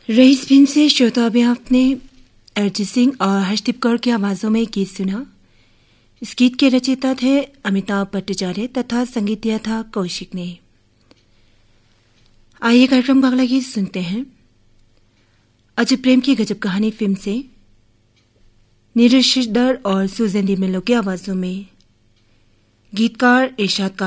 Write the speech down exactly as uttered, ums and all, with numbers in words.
Rice film से श्रोता अभी आपने अरिजीत सिंह और हर्षदीप कौर की आवाज़ों में गीत सुना। इस गीत के रचयिता थे अमिताभ भट्टाचार्य तथा संगीत दिया था कौशिक ने। आइए कार्यक्रम का अगला गीत सुनते हैं। अजय प्रेम की गजब कहानी फिल्म से नीरज श्रीधर और सुजैन डी मेलो की आवाज़ों में। गीतकार इरशाद